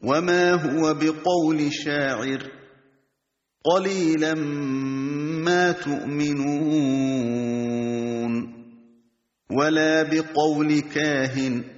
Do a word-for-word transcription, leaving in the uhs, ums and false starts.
وما هو بقول شاعر قليلا ما تؤمنون ولا بقول كاهن